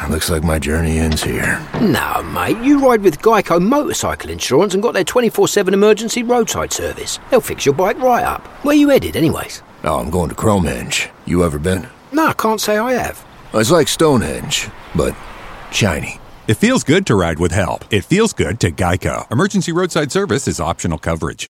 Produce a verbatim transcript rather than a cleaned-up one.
looks like my journey ends here. No, mate, you ride with Geico Motorcycle Insurance and got their twenty-four seven emergency roadside service. They'll fix your bike right up. Where you headed, anyways? Oh, I'm going to Cromehenge. You ever been? No, I can't say I have. It's like Stonehenge, but shiny. It feels good to ride with help. It feels good to Geico. Emergency roadside service is optional coverage.